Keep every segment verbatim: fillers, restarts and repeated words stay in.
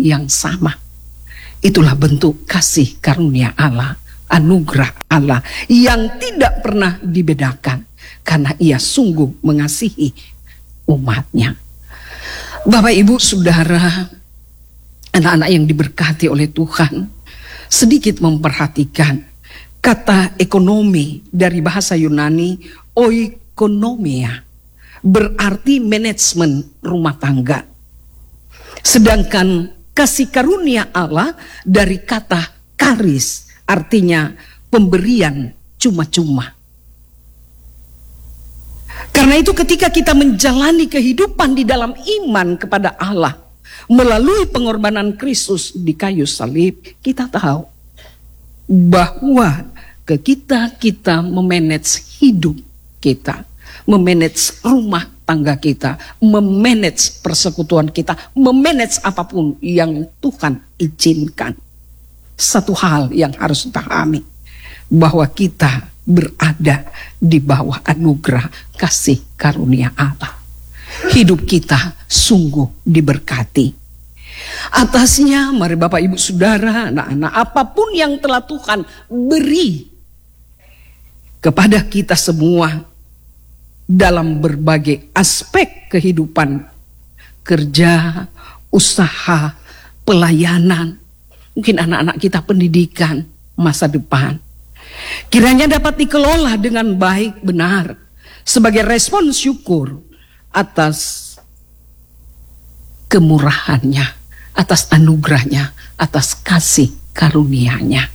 yang sama. Itulah bentuk kasih karunia Allah, anugerah Allah yang tidak pernah dibedakan, karena Ia sungguh mengasihi umatnya. Bapak, Ibu, Saudara, anak-anak yang diberkati oleh Tuhan, sedikit memperhatikan kata ekonomi dari bahasa Yunani oikonomia, berarti manajemen rumah tangga. Sedangkan kasih karunia Allah dari kata karis, artinya pemberian cuma-cuma. Karena itu ketika kita menjalani kehidupan di dalam iman kepada Allah melalui pengorbanan Kristus di kayu salib, kita tahu bahwa ketika kita memanage hidup kita, memanage rumah tangga kita, memanage persekutuan kita, memanage apapun yang Tuhan izinkan, satu hal yang harus dipahami, bahwa kita berada di bawah anugerah kasih karunia Allah. Hidup kita sungguh diberkati. Atasnya, mari Bapak Ibu Saudara, anak-anak, apapun yang telah Tuhan beri kepada kita semua dalam berbagai aspek kehidupan, kerja, usaha, pelayanan, mungkin anak-anak kita pendidikan, masa depan, kiranya dapat dikelola dengan baik, benar, sebagai respon syukur atas kemurahannya, atas anugerahnya, atas kasih karunia-Nya.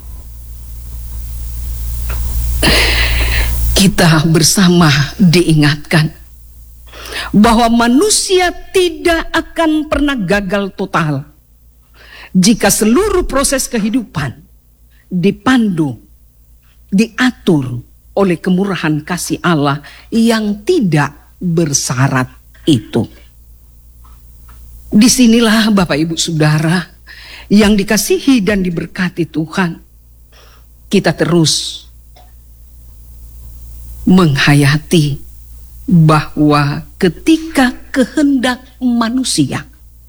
Kita bersama diingatkan bahwa manusia tidak akan pernah gagal total jika seluruh proses kehidupan dipandu, diatur oleh kemurahan kasih Allah yang tidak bersyarat itu. Disinilah Bapak Ibu Saudara yang dikasihi dan diberkati Tuhan, kita terus menghayati bahwa ketika kehendak manusia,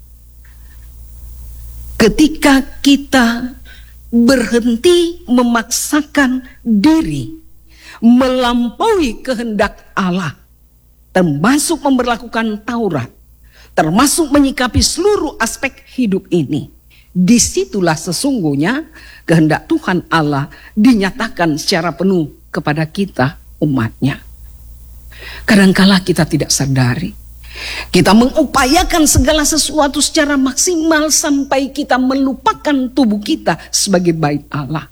ketika kita berhenti memaksakan diri melampaui kehendak Allah, termasuk memberlakukan Taurat, termasuk menyikapi seluruh aspek hidup ini, disitulah sesungguhnya kehendak Tuhan Allah dinyatakan secara penuh kepada kita, umatnya. Kadangkala kita tidak sadari, kita mengupayakan segala sesuatu secara maksimal sampai kita melupakan tubuh kita sebagai bait Allah.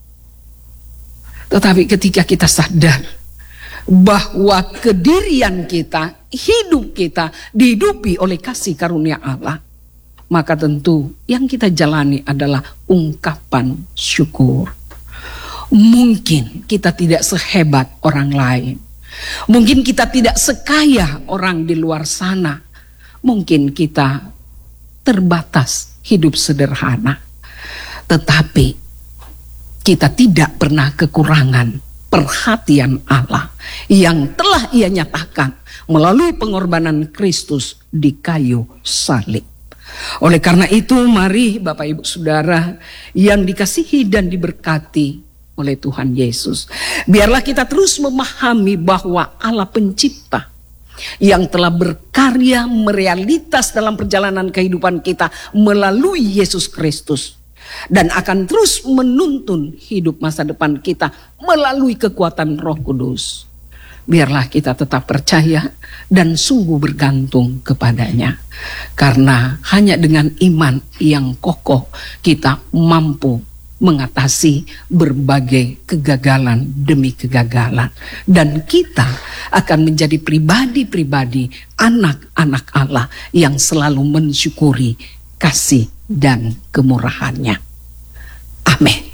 Tetapi ketika kita sadar bahwa kedirian kita, hidup kita dihidupi oleh kasih karunia Allah, maka tentu yang kita jalani adalah ungkapan syukur. Mungkin kita tidak sehebat orang lain, mungkin kita tidak sekaya orang di luar sana, mungkin kita terbatas hidup sederhana, tetapi kita tidak pernah kekurangan perhatian Allah yang telah Ia nyatakan melalui pengorbanan Kristus di kayu salib. Oleh karena itu, mari Bapak Ibu Saudara yang dikasihi dan diberkati oleh Tuhan Yesus, biarlah kita terus memahami bahwa Allah pencipta yang telah berkarya merealitas dalam perjalanan kehidupan kita melalui Yesus Kristus, dan akan terus menuntun hidup masa depan kita melalui kekuatan Roh Kudus. Biarlah kita tetap percaya dan sungguh bergantung kepadanya, karena hanya dengan iman yang kokoh kita mampu mengatasi berbagai kegagalan demi kegagalan, dan kita akan menjadi pribadi-pribadi anak-anak Allah yang selalu mensyukuri kasih dan kemurahannya. Amin.